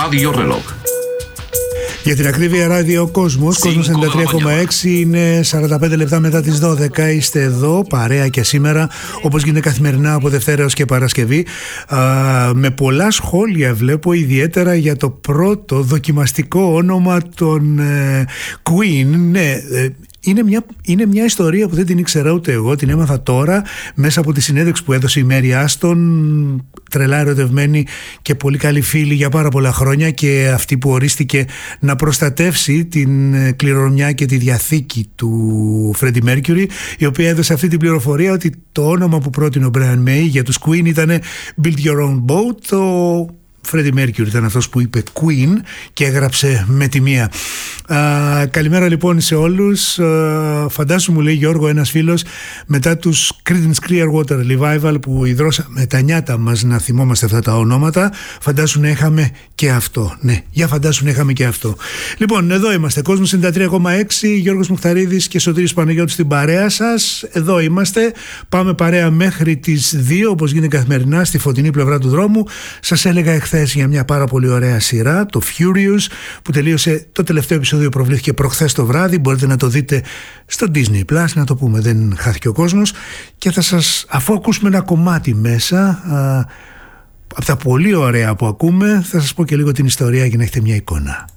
Radio Reloj. Για την ακρίβεια, ράδιο Κόσμος 93,6, είναι 45 λεπτά μετά τις 12. Είστε εδώ παρέα και σήμερα, όπως γίνεται καθημερινά από Δευτέρα έως και Παρασκευή, με πολλά σχόλια βλέπω, ιδιαίτερα για το πρώτο δοκιμαστικό όνομα των Queen. Ναι, είναι μια ιστορία που δεν την ήξερα ούτε εγώ, την έμαθα τώρα μέσα από τη συνέντευξη που έδωσε η Μέρι Άστον, τρελά ερωτευμένη και πολύ καλή φίλη για πάρα πολλά χρόνια, και αυτή που ορίστηκε να προστατεύσει την κληρονομιά και τη διαθήκη του Freddie Mercury, η οποία έδωσε αυτή την πληροφορία ότι το όνομα που πρότεινε ο Brian May για τους Queen ήταν Build Your Own Boat. Ο Freddie Mercury ήταν αυτός που είπε Queen και έγραψε με τη μία. Καλημέρα λοιπόν σε όλους. Φαντάσου, μου λέει Γιώργο ένας φίλος, μετά τους Creedence Clearwater Revival που ιδρώσαμε τα νιάτα μας να θυμόμαστε αυτά τα ονόματα, φαντάσου να είχαμε και αυτό. Ναι, για φαντάσου να είχαμε και αυτό. Λοιπόν, εδώ είμαστε, Κόσμος 93,6, Γιώργος Μουχταρίδης και Σωτήρης Παναγιώτης στην παρέα σας. Εδώ είμαστε, πάμε παρέα μέχρι τις 2, όπως γίνεται καθημερινά, στη φωτεινή πλευρά του δρόμου. Σας έλεγα εχθές για μια πάρα πολύ ωραία σειρά, το Furious, που τελείωσε, το τελευταίο επεισόδιο προβλήθηκε προχθές το βράδυ. Μπορείτε να το δείτε στο Disney Plus, να το πούμε, δεν χάθηκε ο κόσμος. Και θα σας, αφού ακούσουμε ένα κομμάτι μέσα από τα πολύ ωραία που ακούμε, θα σας πω και λίγο την ιστορία για να έχετε μια εικόνα.